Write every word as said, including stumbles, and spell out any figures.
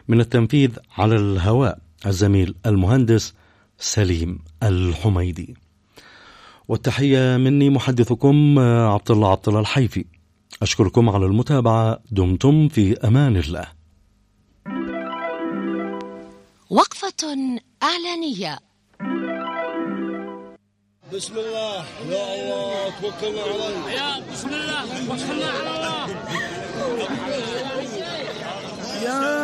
من التنفيذ على الهواء الزميل المهندس سليم الحميدي. والتحية مني محدثكم عبد الله عبد الله الحيفي. أشكركم على المتابعة. دمتم في أمان الله. وقفة إعلانية. بسم الله يا الله توكلنا على الله. يا بسم الله توكلنا على الله. يا